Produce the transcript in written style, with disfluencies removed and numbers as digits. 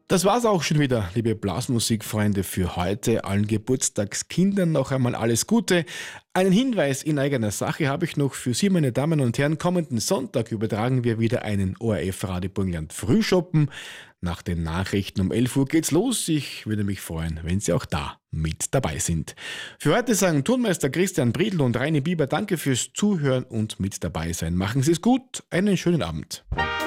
Das war's auch schon wieder, liebe Blasmusikfreunde, für heute. Allen Geburtstagskindern noch einmal alles Gute. Einen Hinweis in eigener Sache habe ich noch für Sie, meine Damen und Herren. Kommenden Sonntag übertragen wir wieder einen ORF Radio Burgenland Frühschoppen. Nach den Nachrichten um 11 Uhr geht's los. Ich würde mich freuen, wenn Sie auch da mit dabei sind. Für heute sagen Tonmeister Christian Briedl und Reini Bieber danke fürs Zuhören und mit dabei sein. Machen Sie es gut, einen schönen Abend.